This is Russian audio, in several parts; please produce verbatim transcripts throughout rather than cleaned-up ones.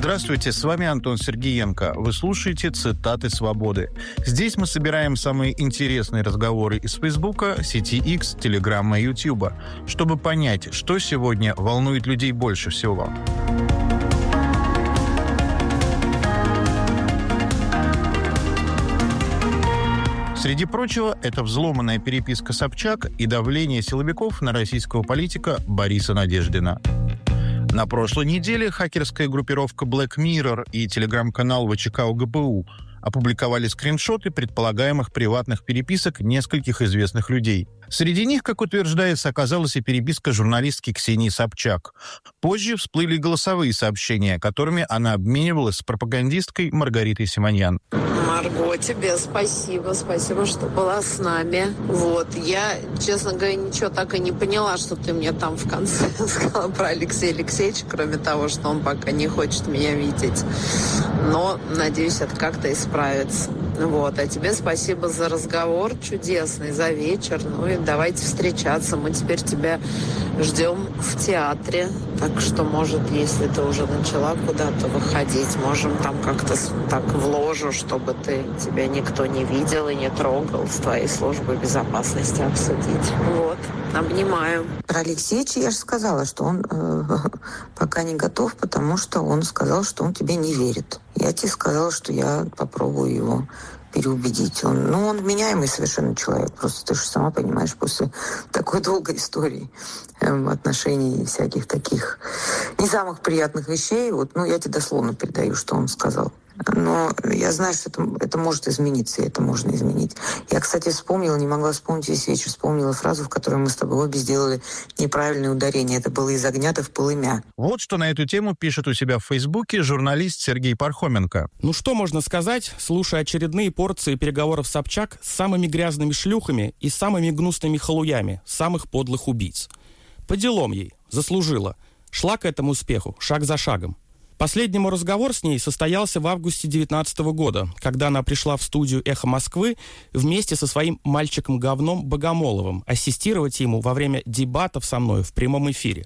Здравствуйте, с вами Антон Сергеенко. Вы слушаете «Цитаты свободы». Здесь мы собираем самые интересные разговоры из Фейсбука, сети X, Телеграма и Ютуба, чтобы понять, что сегодня волнует людей больше всего. Среди прочего, это взломанная переписка Собчак и давление силовиков на российского политика Бориса Надеждина. На прошлой неделе хакерская группировка Black Mirror и телеграм-канал ВЧК ОГПУ опубликовали скриншоты предполагаемых приватных переписок нескольких известных людей. Среди них, как утверждается, оказалась и переписка журналистки Ксении Собчак. Позже всплыли голосовые сообщения, которыми она обменивалась с пропагандисткой Маргаритой Симоньян. Марго, тебе спасибо, спасибо, что была с нами. Вот, я, честно говоря, ничего так и не поняла, что ты мне там в конце сказала про Алексея Алексеевича, кроме того, что он пока не хочет меня видеть. Но, надеюсь, это как-то исправится. Вот, а тебе спасибо за разговор чудесный, за вечер. Ну и давайте встречаться. Мы теперь тебя ждем в театре. Так что, может, если ты уже начала куда-то выходить, можем там как-то так в ложу, чтобы ты, тебя никто не видел и не трогал, с твоей службой безопасности обсудить. Вот. Обнимаю. Про Алексеевича я же сказала, что он э, пока не готов, потому что он сказал, что он тебе не верит. Я тебе сказала, что я попробую его переубедить. Он, ну, он вменяемый совершенно человек. Просто ты же сама понимаешь, после такой долгой истории э, отношений и всяких таких не самых приятных вещей, вот, ну, я тебе дословно передаю, что он сказал. Но я знаю, что это, это может измениться, и это можно изменить. Я, кстати, вспомнила, не могла вспомнить весь вечер, вспомнила фразу, в которой мы с тобой обе сделали неправильное ударение. Это было «из огня-то в полымя». Вот что на эту тему пишет у себя в Фейсбуке журналист Сергей Пархоменко. Ну что можно сказать, слушая очередные порции переговоров Собчак с самыми грязными шлюхами и самыми гнусными халуями, самых подлых убийц. По делам ей, заслужила. Шла к этому успеху, шаг за шагом. Последний разговор с ней состоялся в августе две тысячи девятнадцатого года, когда она пришла в студию «Эхо Москвы» вместе со своим мальчиком-говном Богомоловым ассистировать ему во время дебатов со мной в прямом эфире.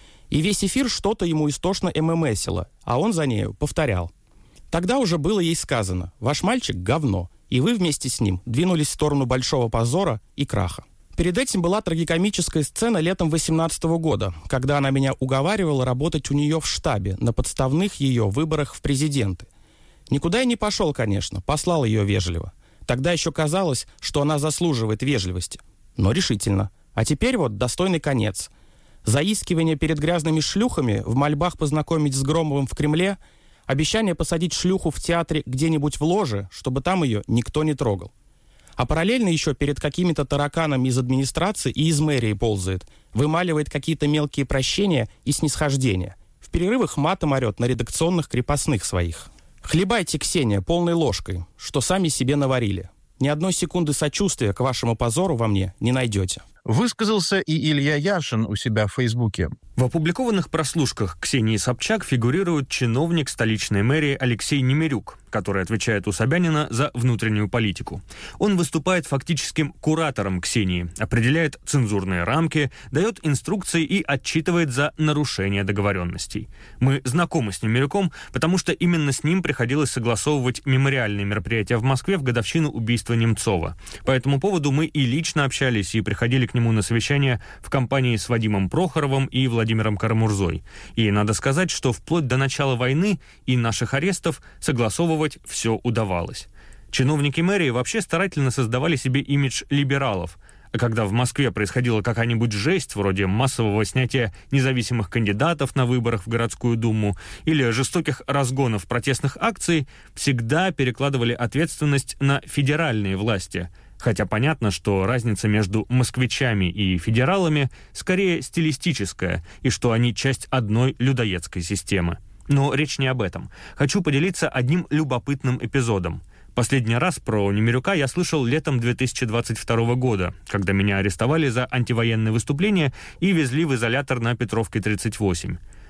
И весь эфир что-то ему истошно эмэмэсило, а он за нею повторял. Тогда уже было ей сказано: «Ваш мальчик — говно», и вы вместе с ним двинулись в сторону большого позора и краха. Перед этим была трагикомическая сцена летом две тысячи восемнадцатого года, когда она меня уговаривала работать у нее в штабе на подставных ее выборах в президенты. Никуда я не пошел, конечно, послал ее вежливо. Тогда еще казалось, что она заслуживает вежливости. Но решительно. А теперь вот достойный конец. Заискивание перед грязными шлюхами, в мольбах познакомить с Громовым в Кремле, обещание посадить шлюху в театре где-нибудь в ложе, чтобы там ее никто не трогал. А параллельно еще перед какими-то тараканами из администрации и из мэрии ползает, вымаливает какие-то мелкие прощения и снисхождения. В перерывах матом орет на редакционных крепостных своих. Хлебайте, Ксения, полной ложкой, что сами себе наварили. Ни одной секунды сочувствия к вашему позору во мне не найдете. Высказался и Илья Яшин у себя в Фейсбуке. В опубликованных прослушках Ксении Собчак фигурирует чиновник столичной мэрии Алексей Немирюк, который отвечает у Собянина за внутреннюю политику. Он выступает фактическим куратором Ксении, определяет цензурные рамки, дает инструкции и отчитывает за нарушение договоренностей. Мы знакомы с Немирюком, потому что именно с ним приходилось согласовывать мемориальные мероприятия в Москве в годовщину убийства Немцова. По этому поводу мы и лично общались, и приходили к нему на совещание в компании с Вадимом Прохоровым и Владимиром Карамурзой. И надо сказать, что вплоть до начала войны и наших арестов согласовывать все удавалось. Чиновники мэрии вообще старательно создавали себе имидж либералов, а когда в Москве происходила какая-нибудь жесть, вроде массового снятия независимых кандидатов на выборах в городскую думу или жестоких разгонов протестных акций, всегда перекладывали ответственность на федеральные власти. Хотя понятно, что разница между москвичами и федералами скорее стилистическая, и что они часть одной людоедской системы. Но речь не об этом. Хочу поделиться одним любопытным эпизодом. Последний раз про Немирюка я слышал летом две тысячи двадцать второго года, когда меня арестовали за антивоенное выступление и везли в изолятор на Петровке тридцать восемь.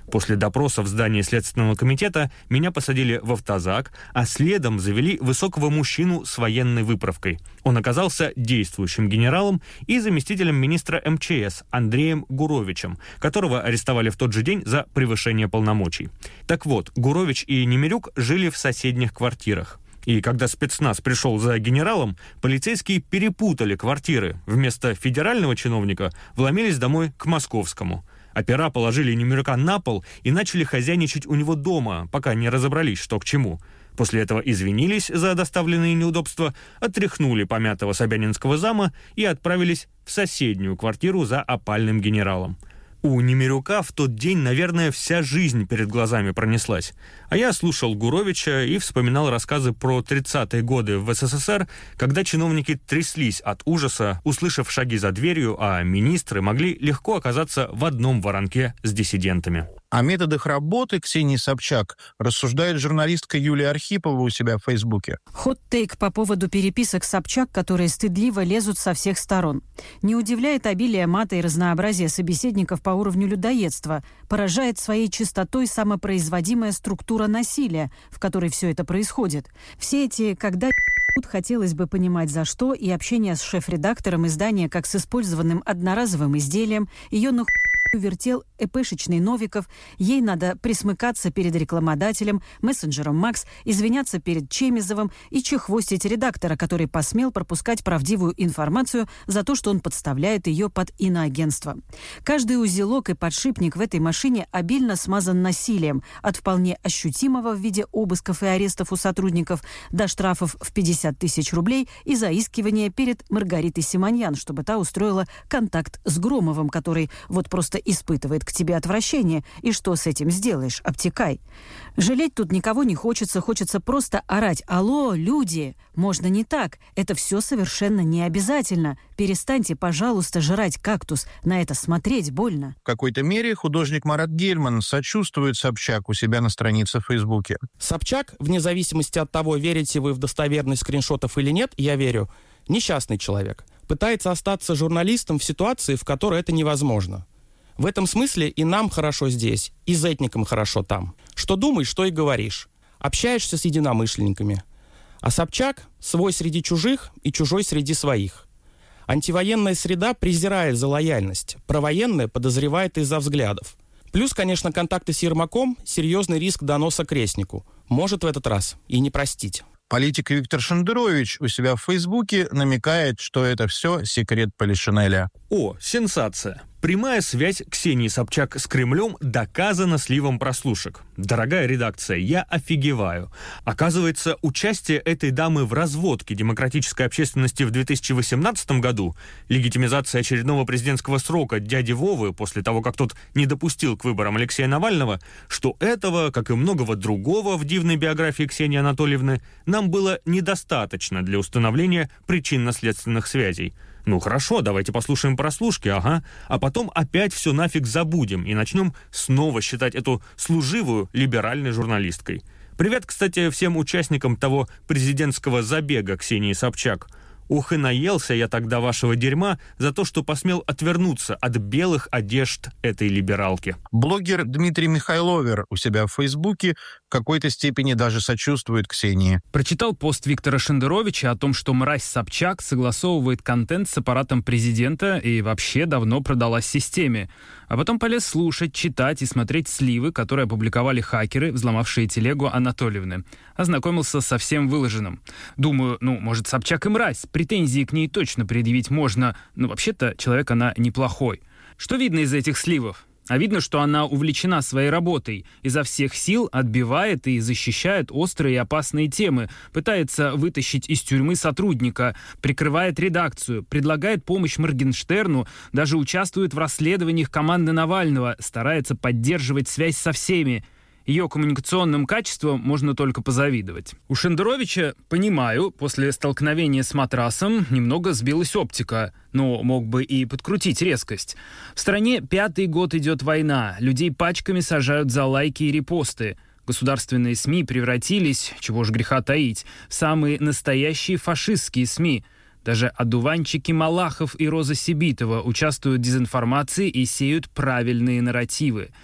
После допроса в здании Следственного комитета меня посадили в автозак, а следом завели высокого мужчину с военной выправкой. Он оказался действующим генералом и заместителем министра эм че эс Андреем Гуровичем, которого арестовали в тот же день за превышение полномочий. Так вот, Гурович и Немирюк жили в соседних квартирах. И когда спецназ пришел за генералом, полицейские перепутали квартиры. Вместо федерального чиновника вломились домой к московскому. Опера положили Немирюка на пол и начали хозяйничать у него дома, пока не разобрались, что к чему. После этого извинились за доставленные неудобства, отряхнули помятого собянинского зама и отправились в соседнюю квартиру за опальным генералом. У Немирюка в тот день, наверное, вся жизнь перед глазами пронеслась. А я слушал Гуровича и вспоминал рассказы про тридцатые годы в эс эс эс эр, когда чиновники тряслись от ужаса, услышав шаги за дверью, а министры могли легко оказаться в одном воронке с диссидентами. О методах работы Ксении Собчак рассуждает журналистка Юлия Архипова у себя в Фейсбуке. Хот-тейк по поводу переписок Собчак, которые стыдливо лезут со всех сторон. Не удивляет обилие мата и разнообразие собеседников по уровню людоедства. Поражает своей чистотой самопроизводимая структура насилия, в которой все это происходит. Все эти «когда хотелось бы понимать за что» и общение с шеф-редактором издания как с использованным одноразовым изделием, ее нахуй вертел эпэшечный Новиков, ей надо присмыкаться перед рекламодателем, мессенджером Макс, извиняться перед Чемизовым и чехвостить редактора, который посмел пропускать правдивую информацию за то, что он подставляет ее под иноагентство. Каждый узелок и подшипник в этой машине обильно смазан насилием, от вполне ощутимого в виде обысков и арестов у сотрудников до штрафов в пятьдесят тысяч рублей и заискивания перед Маргаритой Симоньян, чтобы та устроила контакт с Громовым, который вот просто испытывает к тебе отвращение, и что с этим сделаешь? Обтекай. Жалеть тут никого не хочется, хочется просто орать: «Алло, люди, можно не так, это все совершенно не обязательно. Перестаньте, пожалуйста, жрать кактус, на это смотреть больно». В какой-то мере художник Марат Гельман сочувствует Собчак у себя на странице в Фейсбуке. Собчак, вне зависимости от того, верите вы в достоверность скриншотов или нет, я верю, несчастный человек. Пытается остаться журналистом в ситуации, в которой это невозможно. В этом смысле и нам хорошо здесь, и зетникам хорошо там. Что думаешь, что и говоришь. Общаешься с единомышленниками. А Собчак свой среди чужих и чужой среди своих. Антивоенная среда презирает за лояльность, провоенная подозревает из-за взглядов. Плюс, конечно, контакты с Ермаком – серьезный риск доноса крестнику. Может в этот раз и не простить. Политик Виктор Шендерович у себя в Фейсбуке намекает, что это все секрет Полишинеля. О, сенсация. Прямая связь Ксении Собчак с Кремлем доказана сливом прослушек. Дорогая редакция, я офигеваю. Оказывается, участие этой дамы в разводке демократической общественности в две тысячи восемнадцатом году, легитимизация очередного президентского срока дяди Вовы после того, как тот не допустил к выборам Алексея Навального, что этого, как и многого другого в дивной биографии Ксении Анатольевны, нам было недостаточно для установления причинно-следственных связей. Ну хорошо, давайте послушаем прослушки, ага, а потом опять все нафиг забудем и начнем снова считать эту служивую либеральной журналисткой. Привет, кстати, всем участникам того президентского забега Ксении Собчак. Ух, и наелся я тогда вашего дерьма за то, что посмел отвернуться от белых одежд этой либералки. Блогер Дмитрий Михайловер у себя в Фейсбуке в какой-то степени даже сочувствует Ксении. Прочитал пост Виктора Шендеровича о том, что мразь Собчак согласовывает контент с аппаратом президента и вообще давно продалась системе. А потом полез слушать, читать и смотреть сливы, которые опубликовали хакеры, взломавшие телегу Анатольевны. Ознакомился со всем выложенным. Думаю, ну, может, Собчак и мразь, претензии к ней точно предъявить можно, но вообще-то человек она неплохой. Что видно из этих сливов? А видно, что она увлечена своей работой, изо всех сил отбивает и защищает острые и опасные темы, пытается вытащить из тюрьмы сотрудника, прикрывает редакцию, предлагает помощь Моргенштерну, даже участвует в расследованиях команды Навального, старается поддерживать связь со всеми. Ее коммуникационным качеством можно только позавидовать. У Шендеровича, понимаю, после столкновения с матрасом немного сбилась оптика, но мог бы и подкрутить резкость. В стране пятый год идет война, людей пачками сажают за лайки и репосты. Государственные СМИ превратились, чего ж греха таить, в самые настоящие фашистские СМИ. Даже одуванчики Малахов и Роза Сибитова участвуют в дезинформации и сеют правильные нарративы.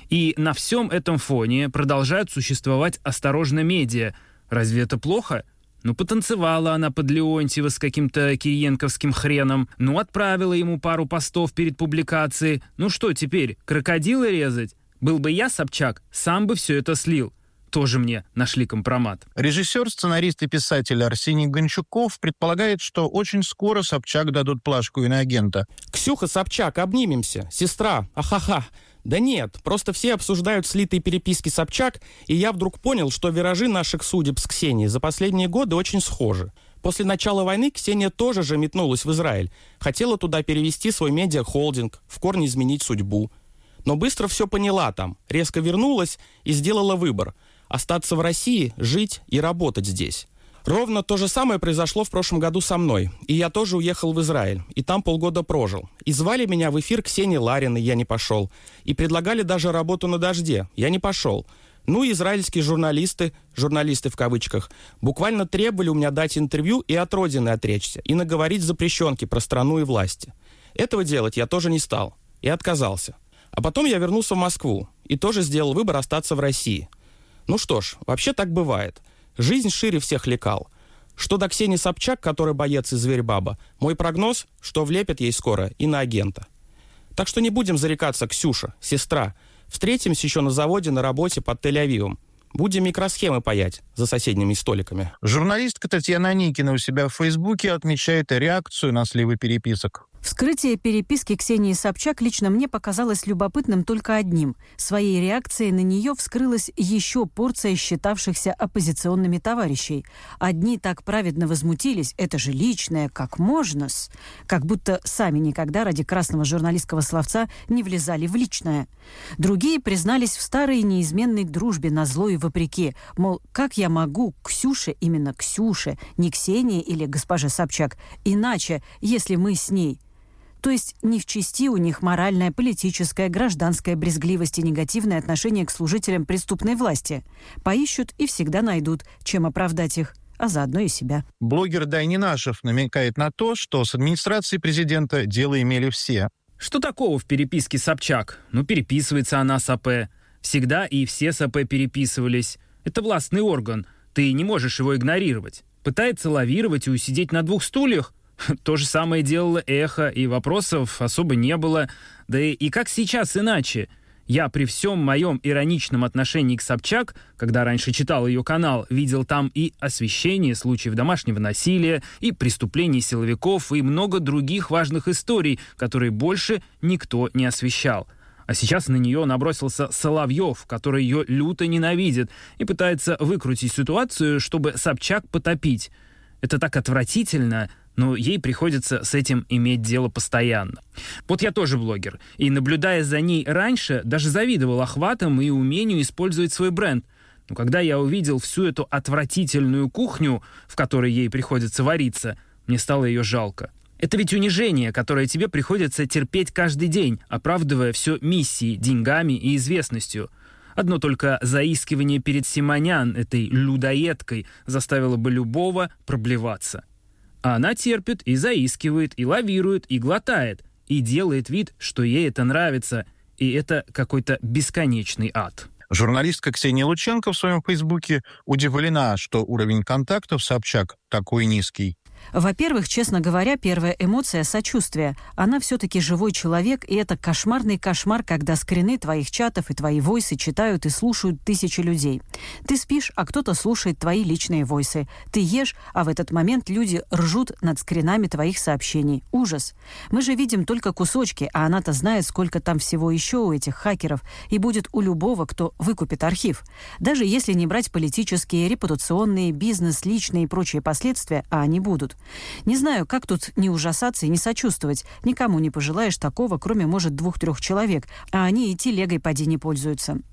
И на всем этом фоне продолжают существовать «Осторожно, медиа». Разве это плохо? Ну, потанцевала она под Леонтьева с каким-то киенковским хреном, ну, отправила ему пару постов перед публикацией. Ну что теперь, крокодилы резать? Был бы я Собчак, сам бы все это слил. Тоже мне нашли компромат. Режиссер, сценарист и писатель Арсений Гончуков предполагает, что очень скоро Собчак дадут плашку иноагента. «Ксюха, Собчак, обнимемся. Сестра, ахаха». Да нет, просто все обсуждают слитые переписки Собчак, и я вдруг понял, что виражи наших судеб с Ксенией за последние годы очень схожи. После начала войны Ксения тоже же метнулась в Израиль. Хотела туда перевести свой медиахолдинг, в корне изменить судьбу. Но быстро все поняла там, резко вернулась и сделала выбор – остаться в России, жить и работать здесь. Ровно то же самое произошло в прошлом году со мной. И я тоже уехал в Израиль. И там полгода прожил. И звали меня в эфир Ксении Лариной, я не пошел. И предлагали даже работу на «Дожде», я не пошел. Ну и израильские журналисты, журналисты в кавычках, буквально требовали у меня дать интервью и от родины отречься, и наговорить запрещенки про страну и власти. Этого делать я тоже не стал. И отказался. А потом я вернулся в Москву. И тоже сделал выбор остаться в России. Ну что ж, вообще так бывает. Жизнь шире всех лекал. Что до Ксении Собчак, которая боец и зверь-баба, мой прогноз, что влепят ей скоро иноагента. Так что не будем зарекаться, Ксюша, сестра. Встретимся еще на заводе, на работе под Тель-Авивом. Будем микросхемы паять за соседними столиками. Журналистка Татьяна Никина у себя в Фейсбуке отмечает реакцию на сливы переписок. Вскрытие переписки Ксении Собчак лично мне показалось любопытным только одним. Своей реакцией на нее вскрылась еще порция считавшихся оппозиционными товарищей. Одни так праведно возмутились, это же личное, как можно-с? Как будто сами никогда ради красного журналистского словца не влезали в личное. Другие признались в старой неизменной дружбе назло и вопреки. Мол, как я могу Ксюше, именно Ксюше, не Ксении или госпоже Собчак, иначе, если мы с ней... То есть не в чести у них моральная, политическая, гражданская брезгливость и негативное отношение к служителям преступной власти. Поищут и всегда найдут, чем оправдать их, а заодно и себя. Блогер Дайнинашев намекает на то, что с администрацией президента дело имели все. Что такого в переписке Собчак? Ну, переписывается она с АП. Всегда и все с АП переписывались. Это властный орган. Ты не можешь его игнорировать. Пытается лавировать и усидеть на двух стульях? То же самое делало «Эхо», и вопросов особо не было. Да и, и как сейчас иначе? Я при всем моем ироничном отношении к Собчак, когда раньше читал ее канал, видел там и освещение случаев домашнего насилия, и преступлений силовиков, и много других важных историй, которые больше никто не освещал. А сейчас на нее набросился Соловьев, который ее люто ненавидит, и пытается выкрутить ситуацию, чтобы Собчак потопить. Это так отвратительно, но ей приходится с этим иметь дело постоянно. Вот я тоже блогер, и, наблюдая за ней раньше, даже завидовал охватам и умению использовать свой бренд. Но когда я увидел всю эту отвратительную кухню, в которой ей приходится вариться, мне стало ее жалко. Это ведь унижение, которое тебе приходится терпеть каждый день, оправдывая все миссией, деньгами и известностью. Одно только заискивание перед Симонян, этой людоедкой, заставило бы любого проблеваться. А она терпит и заискивает, и лавирует, и глотает, и делает вид, что ей это нравится, и это какой-то бесконечный ад. Журналистка Ксения Лученко в своем фейсбуке удивлена, что уровень контактов Собчак такой низкий. Во-первых, честно говоря, первая эмоция – сочувствие. Она все-таки живой человек, и это кошмарный кошмар, когда скрины твоих чатов и твои войсы читают и слушают тысячи людей. Ты спишь, а кто-то слушает твои личные войсы. Ты ешь, а в этот момент люди ржут над скринами твоих сообщений. Ужас. Мы же видим только кусочки, а она-то знает, сколько там всего еще у этих хакеров, и будет у любого, кто выкупит архив. Даже если не брать политические, репутационные, бизнес, личные и прочие последствия, а они будут. Не знаю, как тут не ужасаться и не сочувствовать. Никому не пожелаешь такого, кроме, может, двух-трех человек, а они и телегой поди не пользуются.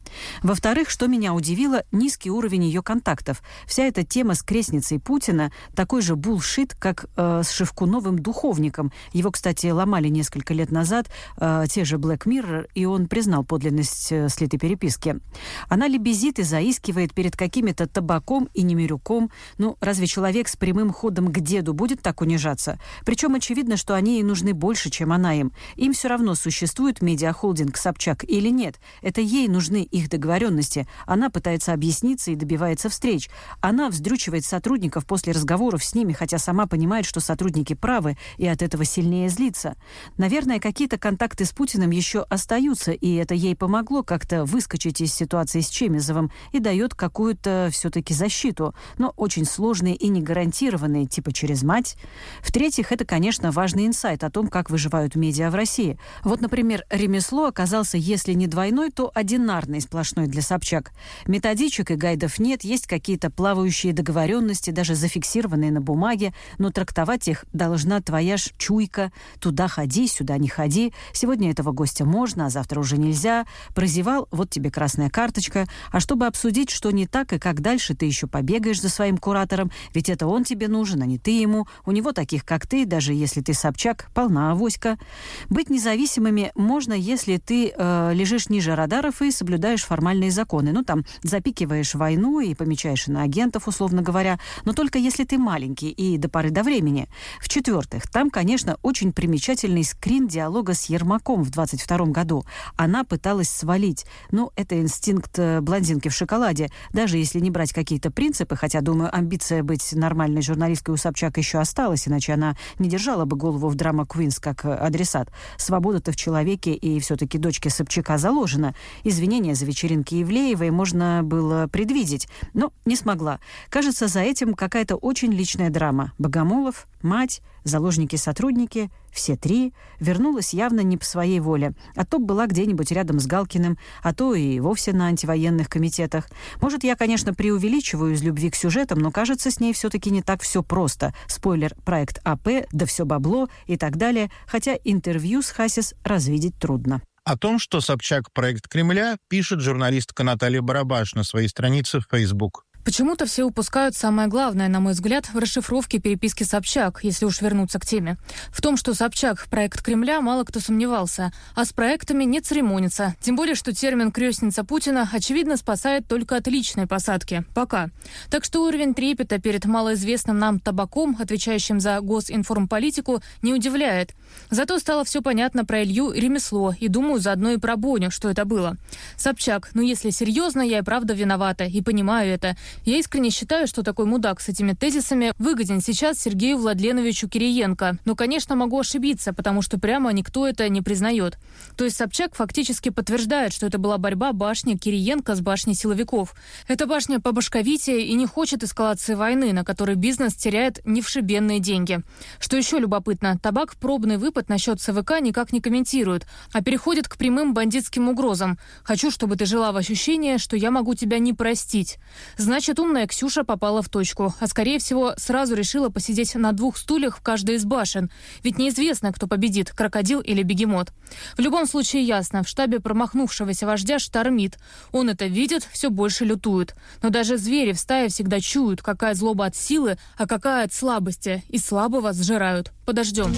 Во-вторых, что меня удивило, низкий уровень ее контактов. Вся эта тема с крестницей Путина такой же булшит, как э, с Шевкуновым духовником. Его, кстати, ломали несколько лет назад э, те же Black Mirror, и он признал подлинность э, слитой переписки. Она лебезит и заискивает перед какими-то Табаком и Немирюком. Ну, разве человек с прямым ходом к деду будет так унижаться? Причем очевидно, что они ей нужны больше, чем она им. Им все равно, существует медиахолдинг Собчак или нет. Это ей нужны их договоренности. Она пытается объясниться и добивается встреч. Она вздрючивает сотрудников после разговоров с ними, хотя сама понимает, что сотрудники правы, и от этого сильнее злится. Наверное, какие-то контакты с Путиным еще остаются, и это ей помогло как-то выскочить из ситуации с Чемизовым и дает какую-то все-таки защиту, но очень сложные и не гарантированные, типа через мать. В-третьих, это, конечно, важный инсайт о том, как выживают медиа в России. Вот, например, ремесло оказался, если не двойной, то одинарный сплошной для Собчак. Методичек и гайдов нет, есть какие-то плавающие договоренности, даже зафиксированные на бумаге, но трактовать их должна твоя ж чуйка. Туда ходи, сюда не ходи. Сегодня этого гостя можно, а завтра уже нельзя. Прозевал, вот тебе красная карточка. А чтобы обсудить, что не так и как дальше, ты еще побегаешь за своим куратором, ведь это он тебе нужен, а не ты ему. У него таких, как ты, даже если ты Собчак, полна авоська. Быть независимыми можно, если ты э, лежишь ниже радаров и соблюдаешь формальные законы. Ну, там, запикиваешь войну и помечаешь иноагентов, условно говоря, но только если ты маленький и до поры до времени. В-четвертых, там, конечно, очень примечательный скрин диалога с Ермаком в двадцать втором году. Она пыталась свалить. Ну, это инстинкт блондинки в шоколаде. Даже если не брать какие-то принципы, хотя, думаю, амбиция быть нормальной журналисткой у Собчак еще осталась, иначе она не держала бы голову в драма Queens как адресат. Свобода-то в человеке, и все-таки дочке Собчака заложена. Извинения за вечеринки Ивлеевой можно было предвидеть, но не смогла. Кажется, за этим какая-то очень личная драма. Богомолов, мать, заложники-сотрудники, все три, вернулась явно не по своей воле. А то была где-нибудь рядом с Галкиным, а то и вовсе на антивоенных комитетах. Может, я, конечно, преувеличиваю из любви к сюжетам, но, кажется, с ней все-таки не так все просто. Спойлер, проект АП, да все бабло и так далее, хотя интервью с Хасис развидеть трудно. О том, что Собчак – проект Кремля, пишет журналистка Наталья Барабаш на своей странице в Facebook. Почему-то все упускают самое главное, на мой взгляд, в расшифровке переписки Собчак, если уж вернуться к теме. В том, что Собчак – проект Кремля, мало кто сомневался, а с проектами не церемонится. Тем более, что термин «крестница Путина» очевидно спасает только от личной посадки. Пока. Так что уровень трепета перед малоизвестным нам Табаком, отвечающим за госинформполитику, не удивляет. Зато стало все понятно про Илью и ремесло, и думаю заодно и про Боню, что это было. Собчак, ну если серьезно, я и правда виновата, и понимаю это. Я искренне считаю, что такой мудак с этими тезисами выгоден сейчас Сергею Владленовичу Кириенко. Но, конечно, могу ошибиться, потому что прямо никто это не признает. То есть Собчак фактически подтверждает, что это была борьба башни Кириенко с башней силовиков. Эта башня побашковитее и не хочет эскалации войны, на которой бизнес теряет невшибенные деньги. Что еще любопытно, Табак пробный выпад насчет ЦВК никак не комментирует, а переходит к прямым бандитским угрозам. «Хочу, чтобы ты жила в ощущении, что я могу тебя не простить». Значит, умная Ксюша попала в точку, а скорее всего сразу решила посидеть на двух стульях в каждой из башен. Ведь неизвестно, кто победит, крокодил или бегемот. В любом случае ясно, в штабе промахнувшегося вождя штормит. Он это видит, все больше лютует. Но даже звери в стае всегда чуют, какая злоба от силы, а какая от слабости. И слабого сжирают. Подождем.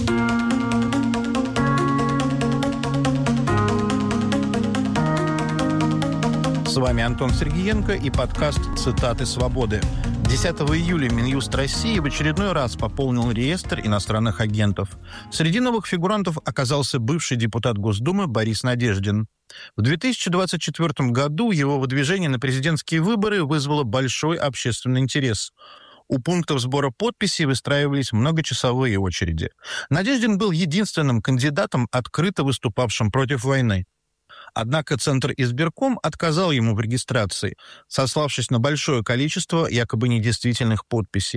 С вами Антон Сергеенко и подкаст «Цитаты свободы». десятого июля Минюст России в очередной раз пополнил реестр иностранных агентов. Среди новых фигурантов оказался бывший депутат Госдумы Борис Надеждин. В две тысячи двадцать четвёртом году его выдвижение на президентские выборы вызвало большой общественный интерес. У пунктов сбора подписей выстраивались многочасовые очереди. Надеждин был единственным кандидатом, открыто выступавшим против войны. Однако Центр избирком отказал ему в регистрации, сославшись на большое количество якобы недействительных подписей.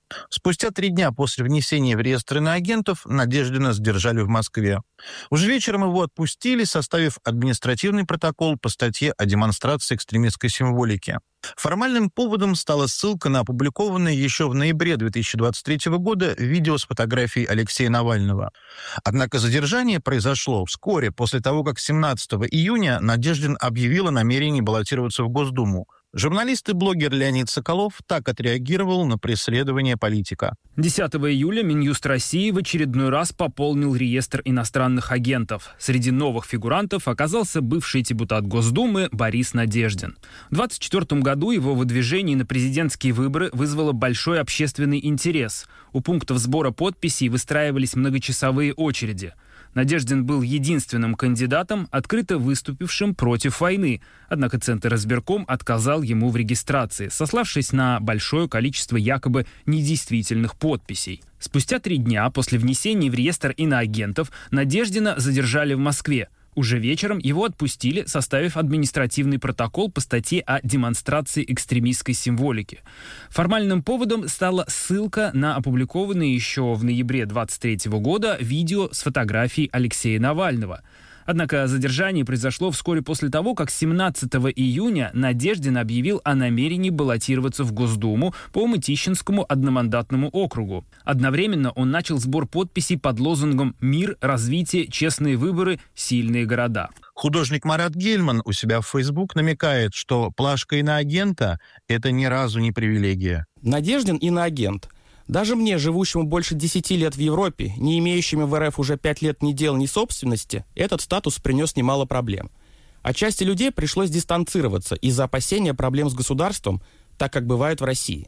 Спустя три дня после внесения в реестр иноагентов Надеждина задержали в Москве. Уже вечером его отпустили, составив административный протокол по статье о демонстрации экстремистской символики. Формальным поводом стала ссылка на опубликованное еще в ноябре две тысячи двадцать третьего года видео с фотографией Алексея Навального. Однако задержание произошло вскоре после того, как семнадцатого июня Надеждин объявил о намерении баллотироваться в Госдуму. Журналист и блогер Леонид Соколов так отреагировал на преследование политика. десятого июля Минюст России в очередной раз пополнил реестр иностранных агентов. Среди новых фигурантов оказался бывший депутат Госдумы Борис Надеждин. В двадцать четвёртом году его выдвижение на президентские выборы вызвало большой общественный интерес. У пунктов сбора подписей выстраивались многочасовые очереди. Надеждин был единственным кандидатом, открыто выступившим против войны. Однако Центр избирком отказал ему в регистрации, сославшись на большое количество якобы недействительных подписей. Спустя три дня после внесения в реестр иноагентов Надеждина задержали в Москве. Уже вечером его отпустили, составив административный протокол по статье о демонстрации экстремистской символики. Формальным поводом стала ссылка на опубликованное еще в ноябре двадцать третьего года видео с фотографией Алексея Навального. Однако задержание произошло вскоре после того, как семнадцатого июня Надеждин объявил о намерении баллотироваться в Госдуму по Мытищинскому одномандатному округу. Одновременно он начал сбор подписей под лозунгом «Мир, развитие, честные выборы, сильные города». Художник Марат Гельман у себя в Facebook намекает, что плашка иноагента – это ни разу не привилегия. Надеждин иноагент. Даже мне, живущему больше десяти лет в Европе, не имеющему в РФ уже пять лет ни дел, ни собственности, этот статус принес немало проблем. А части людей пришлось дистанцироваться из-за опасения проблем с государством, так как бывает в России.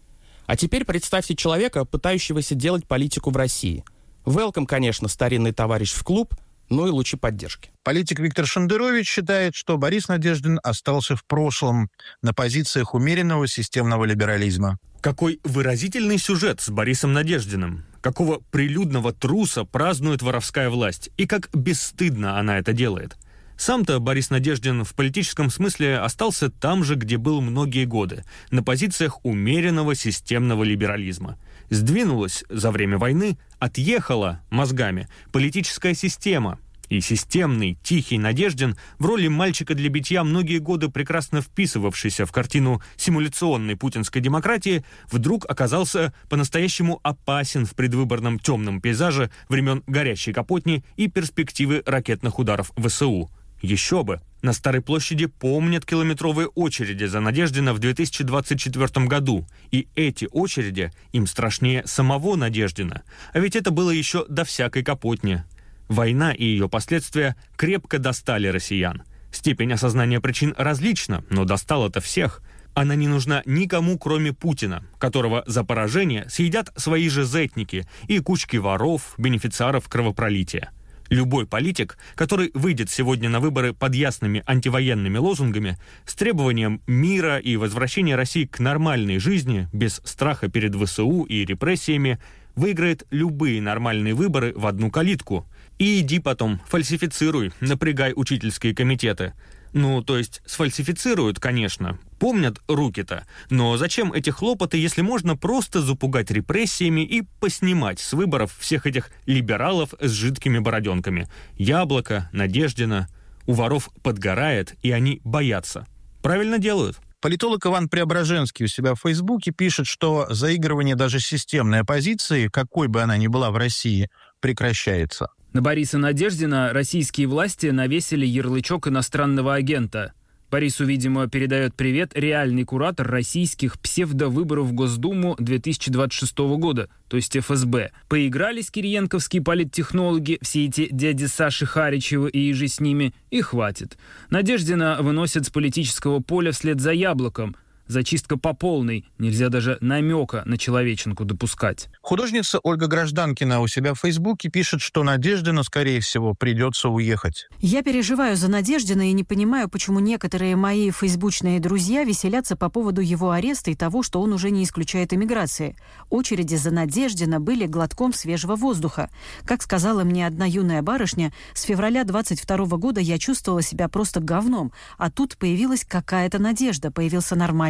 А теперь представьте человека, пытающегося делать политику в России. Велком, конечно, старинный товарищ в клуб, ну и лучи поддержки. Политик Виктор Шендерович считает, что Борис Надеждин остался в прошлом на позициях умеренного системного либерализма. Какой выразительный сюжет с Борисом Надеждиным. Какого прилюдного труса празднует воровская власть. И как бесстыдно она это делает. Сам-то Борис Надеждин в политическом смысле остался там же, где был многие годы. На позициях умеренного системного либерализма. Сдвинулась за время войны, отъехала мозгами политическая система. И системный, тихий Надеждин в роли мальчика для битья, многие годы прекрасно вписывавшийся в картину симуляционной путинской демократии, вдруг оказался по-настоящему опасен в предвыборном темном пейзаже времен горящей Капотни и перспективы ракетных ударов ВСУ. Еще бы! На Старой площади помнят километровые очереди за Надеждина в две тысячи двадцать четвёртом году. И эти очереди им страшнее самого Надеждина. А ведь это было еще до всякой Капотни. Война и ее последствия крепко достали россиян. Степень осознания причин различна, но достала-то всех. Она не нужна никому, кроме Путина, которого за поражение съедят свои же зетники и кучки воров, бенефициаров кровопролития. Любой политик, который выйдет сегодня на выборы под ясными антивоенными лозунгами, с требованием мира и возвращения России к нормальной жизни, без страха перед ВСУ и репрессиями, выиграет любые нормальные выборы в одну калитку. И иди потом, фальсифицируй, напрягай учительские комитеты. Ну, то есть сфальсифицируют, конечно. Помнят руки-то. Но зачем эти хлопоты, если можно просто запугать репрессиями и поснимать с выборов всех этих либералов с жидкими бороденками? Яблоко, Надеждина. У воров подгорает, и они боятся. Правильно делают. Политолог Иван Преображенский у себя в Фейсбуке пишет, что заигрывание даже системной оппозиции, какой бы она ни была в России, прекращается. На Бориса Надеждина российские власти навесили ярлычок иностранного агента. Борису, видимо, передает привет реальный куратор российских псевдовыборов в Госдуму две тысячи двадцать шестого года, то есть эф эс бэ. Поигрались кириенковские политтехнологи, все эти дяди Саши Харичевы и иже с ними, и хватит. Надеждина выносят с политического поля вслед за яблоком. Зачистка по полной, нельзя даже намека на человеченку допускать. Художница Ольга Гражданкина у себя в Фейсбуке пишет, что Надеждину, скорее всего, придется уехать. Я переживаю за Надеждина и не понимаю, почему некоторые мои фейсбучные друзья веселятся по поводу его ареста и того, что он уже не исключает эмиграции. Очереди за Надеждина были глотком свежего воздуха. Как сказала мне одна юная барышня, с февраля двадцать второго года я чувствовала себя просто говном, а тут появилась какая-то надежда, появился нормальный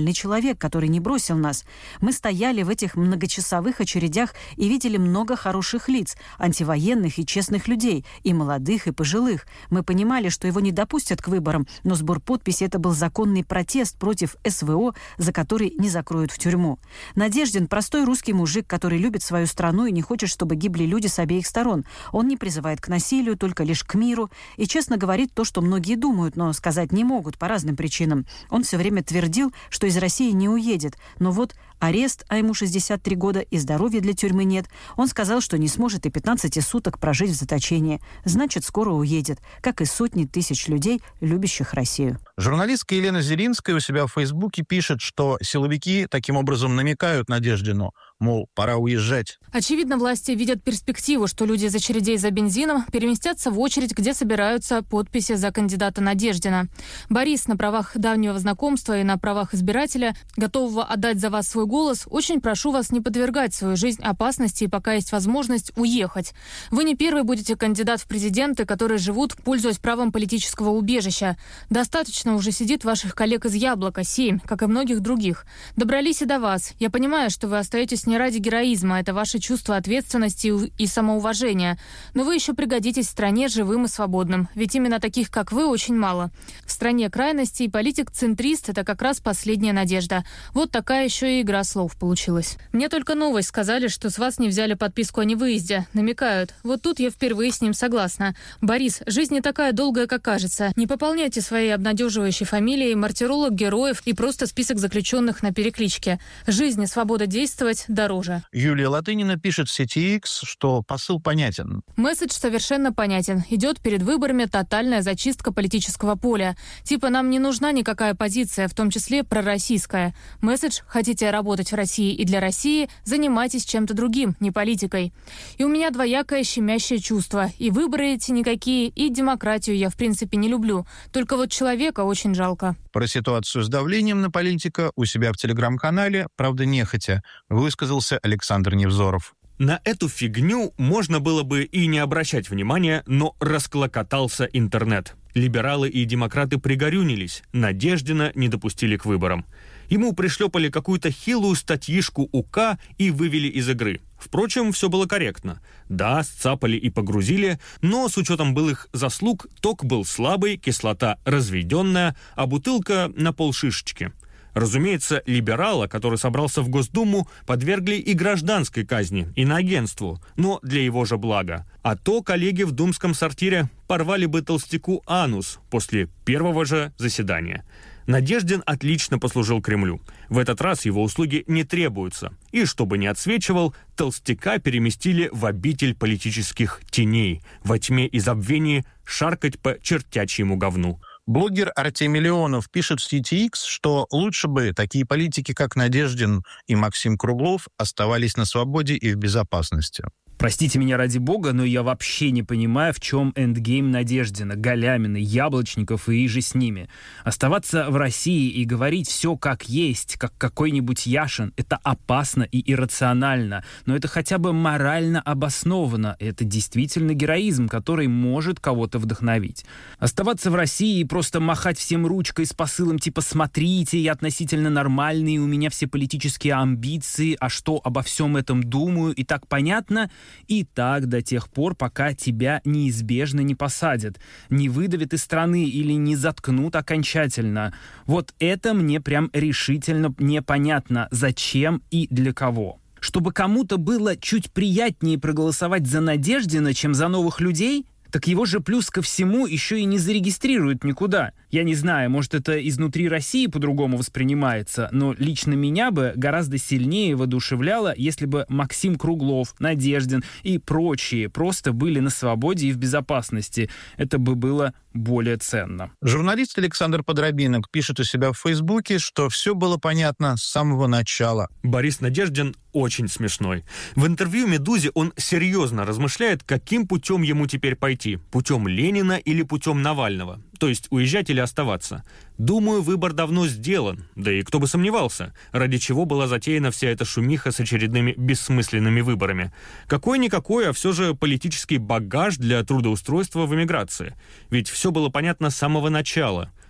нормальный человек, который не бросил нас. Мы стояли в этих многочасовых очередях и видели много хороших лиц, антивоенных и честных людей, и молодых, и пожилых. Мы понимали, что его не допустят к выборам, но сбор подписей — это был законный протест против СВО, за который не закроют в тюрьму. Надеждин — простой русский мужик, который любит свою страну и не хочет, чтобы гибли люди с обеих сторон. Он не призывает к насилию, только лишь к миру, и честно говорит то, что многие думают, но сказать не могут по разным причинам. Он все время твердил, что из России не уедет, но вот арест, а ему шестьдесят три года, и здоровья для тюрьмы нет. Он сказал, что не сможет и пятнадцати суток прожить в заточении. Значит, скоро уедет, как и сотни тысяч людей, любящих Россию. Журналистка Елена Зелинская у себя в Фейсбуке пишет, что силовики таким образом намекают Надеждину, мол, пора уезжать. Очевидно, власти видят перспективу, что люди из очередей за бензином переместятся в очередь, где собираются подписи за кандидата Надеждина. Борис, на правах давнего знакомства и на правах избирателя, готового отдать за вас свой голос, очень прошу вас не подвергать свою жизнь опасности и, пока есть возможность, уехать. Вы не первый будете кандидат в президенты, которые живут, пользуясь правом политического убежища. Достаточно уже сидит ваших коллег из «Яблока», семь, как и многих других. Добрались и до вас. Я понимаю, что вы остаетесь не ради героизма, это ваше чувство ответственности и самоуважения. Но вы еще пригодитесь стране живым и свободным. Ведь именно таких, как вы, очень мало. В стране крайностей политик-центрист — это как раз последняя надежда. Вот такая еще и игра слов получилась. Мне только новость сказали, что с вас не взяли подписку о невыезде. Намекают. Вот тут я впервые с ним согласна. Борис, жизнь не такая долгая, как кажется. Не пополняйте своей обнадеживающей фамилией мартиролог героев и просто список заключенных на перекличке. Жизнь и свобода действовать дороже. Юлия Латынина пишет в сети X, что посыл понятен. Месседж совершенно понятен. Идет перед выборами тотальная зачистка политического поля. Типа нам не нужна никакая позиция, в том числе пророссийская. Месседж: хотите работать в России и для России, занимайтесь чем-то другим, не политикой. И у меня двоякое щемящее чувство. И выборы эти никакие, и демократию я в принципе не люблю. Только вот человека очень жалко. Про ситуацию с давлением на политика у себя в телеграм-канале, правда нехотя, высказался Александр Невзоров. На эту фигню можно было бы и не обращать внимания, но расклокотался интернет. Либералы и демократы пригорюнились, Надеждина не допустили к выборам. Ему пришлепали какую-то хилую статьишку УК и вывели из игры. Впрочем, все было корректно. Да, сцапали и погрузили, но с учетом былых заслуг ток был слабый, кислота разведенная, а бутылка на полшишечки. Разумеется, либерала, который собрался в Госдуму, подвергли и гражданской казни, и на агентству, но для его же блага. А то коллеги в думском сортире порвали бы толстяку анус после первого же заседания. Надеждин отлично послужил Кремлю. В этот раз его услуги не требуются. И, чтобы не отсвечивал, толстяка переместили в обитель политических теней, во тьме и забвении шаркать по чертячьему говну. Блогер Артемий Леонов пишет в сети X, что лучше бы такие политики, как Надеждин и Максим Круглов, оставались на свободе и в безопасности. Простите меня ради бога, но я вообще не понимаю, в чем эндгейм Надеждина, Галямина, Яблочников и иже с ними. Оставаться в России и говорить все как есть, как какой-нибудь Яшин, это опасно и иррационально, но это хотя бы морально обосновано. Это действительно героизм, который может кого-то вдохновить. Оставаться в России и просто махать всем ручкой с посылом типа «смотрите, я относительно нормальный, у меня все политические амбиции, а что обо всем этом думаю, и так понятно», и так до тех пор, пока тебя неизбежно не посадят, не выдавят из страны или не заткнут окончательно. Вот это мне прям решительно непонятно, зачем и для кого. Чтобы кому-то было чуть приятнее проголосовать за Надеждина, чем за новых людей, так его же плюс ко всему еще и не зарегистрируют никуда. Я не знаю, может, это изнутри России по-другому воспринимается, но лично меня бы гораздо сильнее воодушевляло, если бы Максим Круглов, Надеждин и прочие просто были на свободе и в безопасности. Это бы было более ценно. Журналист Александр Подробинок пишет у себя в Фейсбуке, что все было понятно с самого начала. Борис Надеждин очень смешной. В интервью «Медузе» он серьезно размышляет, каким путем ему теперь пойти. Путем Ленина или путем Навального. То есть уезжать или оставаться. Думаю, выбор давно сделан. Да и кто бы сомневался, ради чего была затеяна вся эта шумиха с очередными бессмысленными выборами. Какой-никакой, а все же политический багаж для трудоустройства в эмиграции. Ведь все было понятно с самого начала.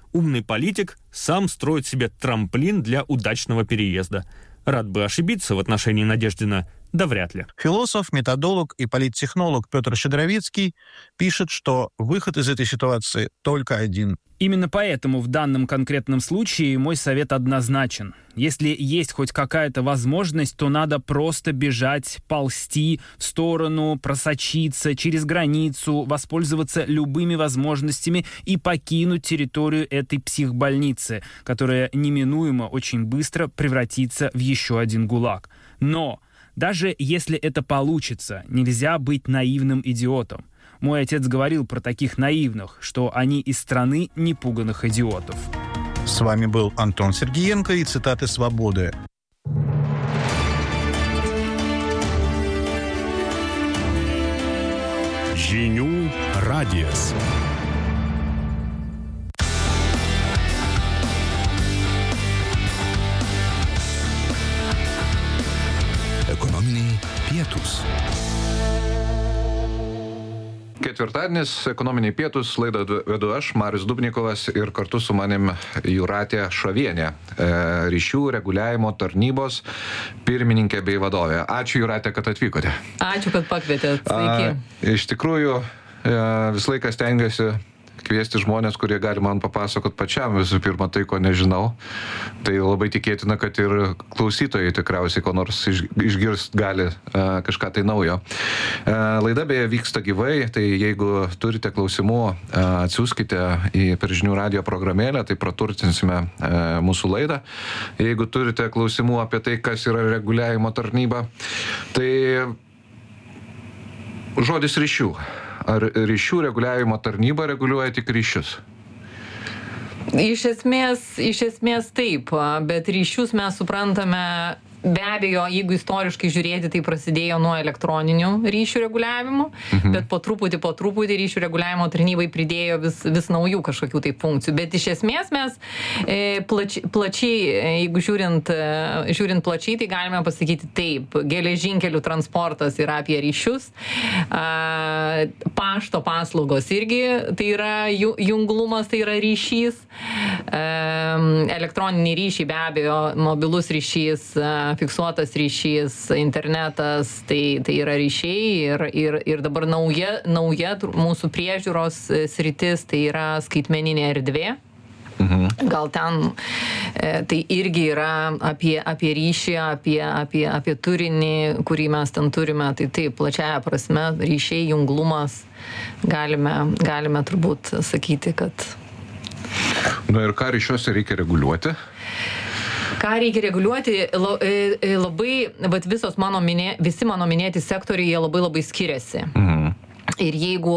умный политик сам строит себе трамплин для удачного переезда. Рад бы ошибиться в отношении Надеждина, да вряд ли. Философ, методолог и политтехнолог Петр Щедровицкий пишет, что выход из этой ситуации только один. Именно поэтому в данном конкретном случае мой совет однозначен. Если есть хоть какая-то возможность, то надо просто бежать, ползти в сторону, просочиться через границу, воспользоваться любыми возможностями и покинуть территорию этой психбольницы, которая неминуемо очень быстро превратится в еще один ГУЛАГ. Но даже если это получится, нельзя быть наивным идиотом. Мой отец говорил про таких наивных, что они из страны непуганых идиотов. С вами был Антон Сергеенко и цитаты «Свободы». Žinių radijas. Ekonominiai pietūs. Ketvirtadienis, ekonominiai pietūs, laidą vedu aš, Marius Dubnikovas, ir kartu su manim Jūratė Šovienė, ryšių reguliavimo tarnybos pirmininkė bei vadovė. Ačiū, Jūratė, kad atvykote. Ačiū, kad pakvietėt. Sveiki. A, iš tikrųjų, visą laiką stengiuosi kviesti žmonės, kurie gali man papasakot pačiam visų pirma tai, ko nežinau. Tai labai tikėtina, kad ir klausytojai tikriausiai ko nors išgirst gali a, kažką tai naujo. A, laida beje vyksta gyvai, tai jeigu turite klausimų, a, atsiųskite į per Žinių radijo programėlę, tai praturtinsime a, mūsų laidą. Jeigu turite klausimų apie tai, kas yra reguliavimo tarnyba, tai žodis ryšių. Ar ryšių reguliavimo tarnyba reguliuoja tik ryšius? Iš esmės, iš esmės taip, bet ryšius mes suprantame, be abejo, jeigu istoriškai žiūrėti, tai prasidėjo nuo elektroninių ryšių reguliavimo, mhm. bet po truputį, po truputį ryšių reguliavimo tarnybai pridėjo vis, vis naujų kažkokių tai funkcijų. Bet iš esmės mes e, plač, plačiai, jeigu žiūrint, e, žiūrint plačiai, tai galime pasakyti taip, geležinkelių transportas yra apie ryšius, a, pašto paslaugos irgi, tai yra ju, junglumas, tai yra ryšys, e, elektroniniai ryšiai be abejo, mobilus ryšys, a, fiksuotas ryšys, internetas, tai, tai yra ryšiai ir, ir, ir dabar nauja, nauja mūsų priežiūros sritis, tai yra skaitmeninė erdvė. Mhm. Gal ten e, tai irgi yra apie, apie ryšį, apie, apie, apie turinį, kurį mes ten turime, tai taip, plačiaja prasme, ryšiai, junglumas, galime, galime turbūt sakyti, kad... Na ir ką ryšiuose reikia reguliuoti? Ką reikia reguliuoti, labai, bet visos mano minė, visi mano minėti sektoriai, jie labai labai skiriasi. Mhm. Ir jeigu,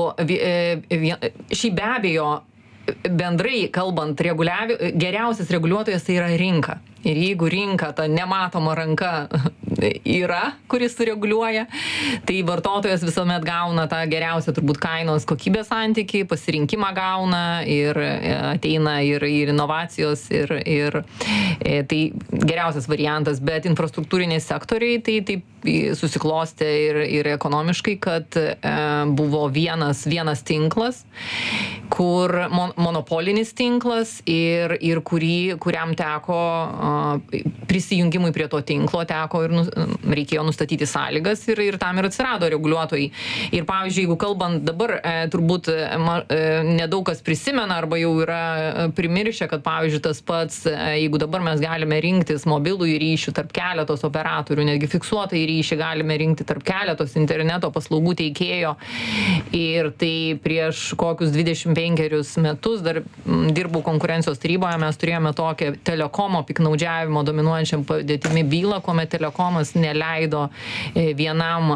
šiaip be abejo, bendrai kalbant, reguliavi, geriausias reguliuotojas tai yra rinka. Ir jeigu rinka, ta nematoma ranka yra, kuris sureguliuoja, tai vartotojas visuomet gauna tą geriausią turbūt kainos kokybės santykį, pasirinkimą gauna ir ateina ir, ir inovacijos ir, ir tai geriausias variantas, bet infrastruktūriniai sektoriai tai taip susiklostė ir, ir ekonomiškai, kad e, buvo vienas, vienas tinklas, kur mon, monopolinis tinklas ir, ir kurį, kuriam teko prisijungimui prie to tinklo teko ir nu, reikėjo nustatyti sąlygas ir, ir tam ir atsirado reguliuotojai. Ir pavyzdžiui, jeigu kalbant dabar, e, turbūt ma, e, nedaug kas prisimena arba jau yra primiršę, kad pavyzdžiui tas pats, e, jeigu dabar mes galime rinktis mobilųjį ryšį tarp keletos operatorių, netgi fiksuotąjį ryšį galime rinkti tarp keletos interneto paslaugų teikėjo. Ir tai prieš kokius dvidešimt penkerius metus dar m, dirbau konkurencijos taryboje, mes turėjome tokią telekomo piknaudžiavimo dominuojančiam padėtimi bylą, kuomet telekomas neleido vienam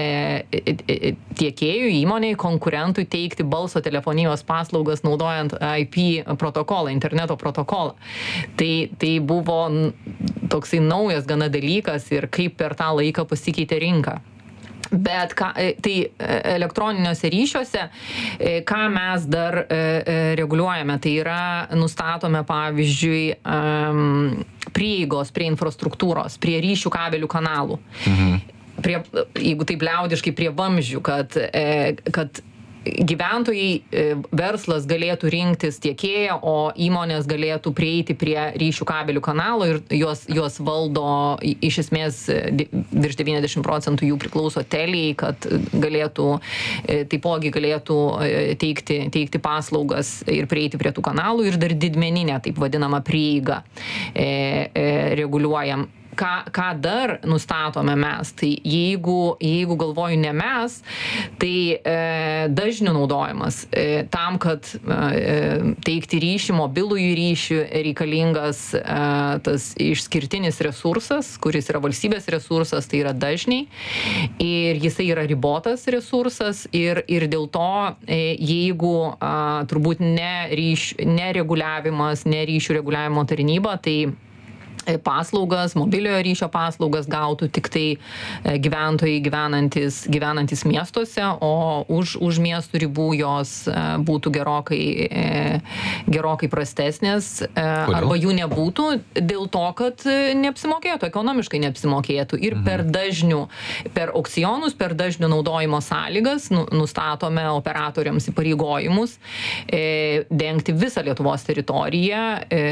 tiekėjui, įmonei, konkurentui teikti balso telefonijos paslaugas naudojant I P protokolą, interneto protokolą. Tai, tai buvo toksai naujas gana dalykas ir kaip per tą laiką pasikeitė rinka. Bet ką, tai elektroniniuose ryšiuose, ką mes dar reguliuojame, tai yra nustatome pavyzdžiui prieigos prie infrastruktūros, prie ryšių kabelių kanalų. Mhm. Prie, jeigu taip liaudiškai, prie vamzdžių, kad, kad gyventojai, verslas galėtų rinktis tiekėją, o įmonės galėtų prieiti prie ryšių kabelių kanalo ir juos, juos valdo iš esmės virš devyniasdešimt procentų jų priklauso Teliai, kad galėtų, taipogi galėtų teikti, teikti paslaugas ir prieiti prie tų kanalų ir dar didmeninę, taip vadinamą, prieigą e, e, reguliuojam. Ką, ką dar nustatome mes, tai jeigu, jeigu galvoju ne mes, tai e, dažnių naudojimas e, tam, kad e, teikti ryšį, mobilųjį ryšį reikalingas e, tas išskirtinis resursas, kuris yra valstybės resursas, tai yra dažniai ir jisai yra ribotas resursas ir, ir dėl to e, jeigu a, turbūt ne, ryš, ne reguliavimas, ne ryšių reguliavimo tarnyba, tai paslaugas, mobiliojo ryšio paslaugas gautų tik tai gyventojai gyvenantis, gyvenantis miestuose, o už, už miestų ribų jos būtų gerokai, gerokai prastesnės. Kodėl? Arba jų nebūtų dėl to, kad neapsimokėtų, ekonomiškai neapsimokėtų. Ir mhm. per dažnių, per aukcionus, per dažnių naudojimo sąlygas nu, nustatome operatoriams įpareigojimus e, dengti visą Lietuvos teritoriją e,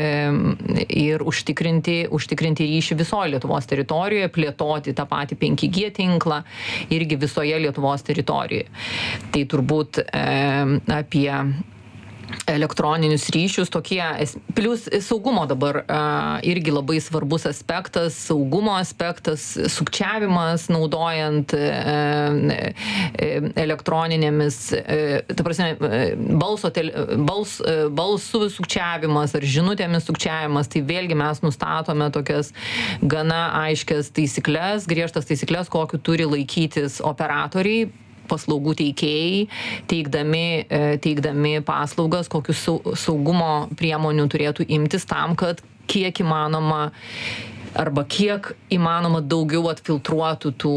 ir užtikrinti užtikrinti ryšį visoje Lietuvos teritorijoje, plėtoti tą patį penki G tinklą irgi visoje Lietuvos teritorijoje. Tai turbūt e, apie elektroninius ryšius tokie, plus saugumo dabar a, irgi labai svarbus aspektas, saugumo aspektas, sukčiavimas naudojant e, e, elektroninėmis, e, ta prasme, balso, tel, bals, balsų sukčiavimas ar žinutėmis sukčiavimas, tai vėlgi mes nustatome tokias gana aiškias taisyklės, griežtas taisyklės, kokiu turi laikytis operatoriai, paslaugų teikėjai, teikdami, teikdami paslaugas, kokius saugumo priemonių turėtų imtis tam, kad kiek įmanoma arba kiek įmanoma daugiau atfiltruotų tų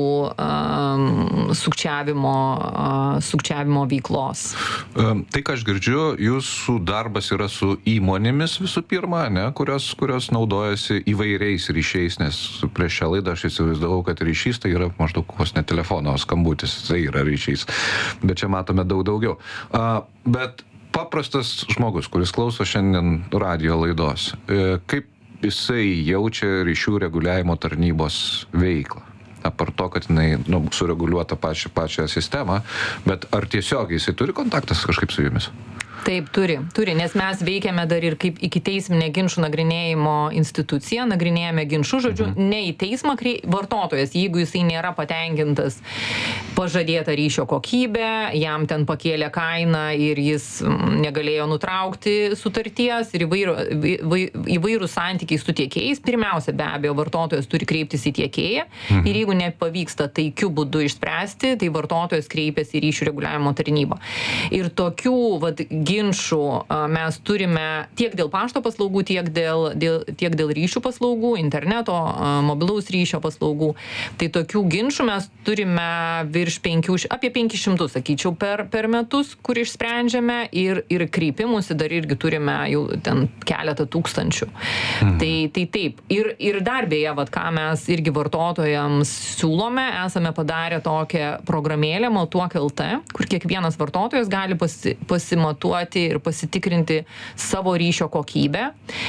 um, sukčiavimo, uh, sukčiavimo veiklos. Tai, ką aš girdžiu, jūsų darbas yra su įmonėmis visų pirma, ne, kurios, kurios naudojasi įvairiais ryšiais, nes prieš šią laidą aš įsivaizdavau, kad ryšys tai yra maždaug vos ne telefono skambutis, tai yra ryšys, bet čia matome daug daugiau. Uh, bet paprastas žmogus, kuris klauso šiandien radijo laidos, kaip jisai jaučia ryšių reguliavimo tarnybos veiklą? Apart to, kad jinai nu, sureguliuota pačią, pačią sistemą, bet ar tiesiog jisai turi kontaktas kažkaip su jumis? Taip, turi, turi, nes mes veikiame dar ir kaip iki teisminė ginčų nagrinėjimo institucija, nagrinėjame ginčių, žodžiu, mhm. ne į teismą krei... vartotojas, jeigu jisai nėra patenkintas pažadėta ryšio kokybė, jam ten pakėlė kainą ir jis negalėjo nutraukti sutarties ir įvairių, įvairių santykiai su tiekėjais, pirmiausia, be abejo, vartotojas turi kreiptis į tiekėją mhm. ir jeigu nepavyksta taikiu būdu išspręsti, tai vartotojas kreipiasi į ryšių reguliavimo tarnybą. Ir tokių, vat, ginčų mes turime tiek dėl pašto paslaugų, tiek dėl, dėl, tiek dėl ryšių paslaugų, interneto, mobilaus ryšio paslaugų. Tai tokių ginčų mes turime virš penkių, apie penkis šimtus, sakyčiau, per, per metus, kur išsprendžiame ir, ir kreipimusi dar irgi turime jau ten keletą tūkstančių. Mhm. Tai, tai taip. Ir, ir dar beje, vat, ką mes irgi vartotojams siūlome, esame padarę tokią programėlę Matuok L T, kur kiekvienas vartotojas gali pasi, pasimatuoti ir pasitikrinti savo ryšio kokybę.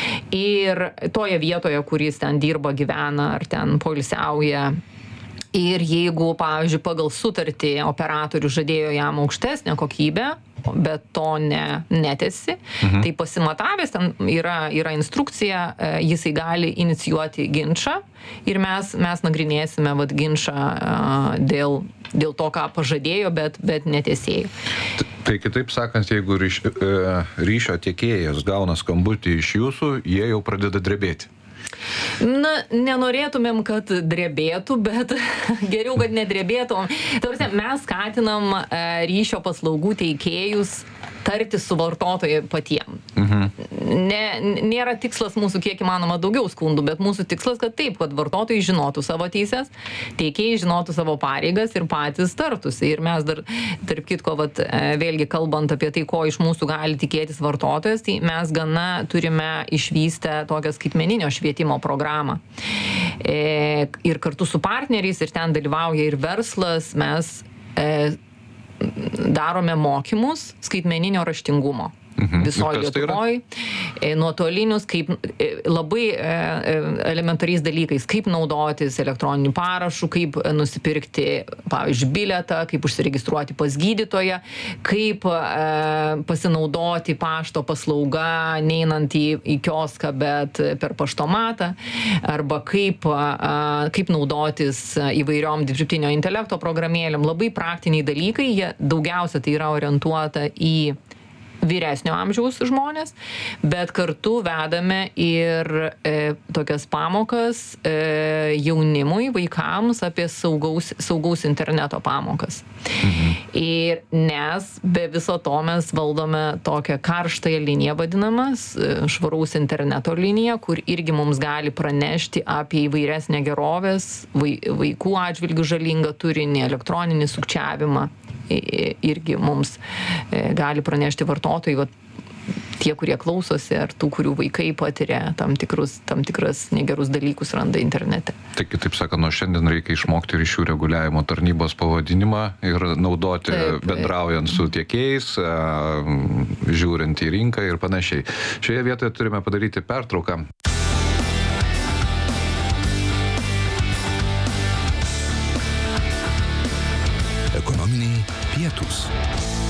Ir toje vietoje, kuris ten dirba, gyvena ar ten poilsiauja. Ir jeigu, pavyzdžiui, pagal sutartį operatorius žadėjo jam aukštesnę kokybę, bet to ne, netesi, mhm. tai pasimatavęs, ten yra, yra instrukcija, jisai gali inicijuoti ginčą ir mes, mes nagrinėsime vat, ginčą dėl, dėl to, ką pažadėjo, bet, bet netesėjo. Tai kitaip sakant, jeigu ryš, ryšio tiekėjas gauna skambutį iš jūsų, jie jau pradeda drebėti. Na, nenorėtumėm, kad drebėtų, bet geriau, kad nedrebėtum. Tarsi, mes skatinam ryšio paslaugų teikėjus tarti su vartotojai patiem. Mhm. Ne, nėra tikslas mūsų kiek įmanoma daugiau skundų, bet mūsų tikslas, kad taip, kad vartotojai žinotų savo teises, teikėjai žinotų savo pareigas ir patys tartųsi. Ir mes dar, tarp kitko, vat, vėlgi kalbant apie tai, ko iš mūsų gali tikėtis vartotojas, tai mes gana turime išvystę tokią skaitmeninio švietimo programą. E, ir kartu su partneriais, ir ten dalyvauja ir verslas, mes e, darome mokymus skaitmeninio raštingumo. Mhm. Visoje Lietuvoje, nuotolinius, kaip labai elementariais dalykais, kaip naudotis elektroniniu parašu, kaip nusipirkti, pavyzdžiui, bilietą, kaip užsiregistruoti pas gydytoją, kaip pasinaudoti pašto paslauga, neinant į, į kioską, bet per paštomatą, arba kaip, kaip naudotis įvairiom dirbtinio intelekto programėlėm. Labai praktiniai dalykai, jie daugiausia tai yra orientuota į vyresnio amžiaus žmonės, bet kartu vedame ir e, tokias pamokas e, jaunimui, vaikams apie saugaus, saugaus interneto pamokas. Mhm. Ir nes be viso to mes valdome tokią karštąją liniją vadinamas, švaraus interneto liniją, kur irgi mums gali pranešti apie įvairias negerovės, vaikų atžvilgių žalingą turinį, elektroninį sukčiavimą. Irgi mums gali pranešti vartotojai, va, tie, kurie klausosi, ar tų, kurių vaikai patiria tam, tikrus, tam tikras negerus dalykus randa internete. Tai kitaip sakant, nuo šiandien reikia išmokti ryšių reguliavimo tarnybos pavadinimą ir naudoti Taip, bendraujant su tiekėjais, žiūrint į rinką ir panašiai. Šioje vietoje turime padaryti pertrauką. Ekonominiai pietūs.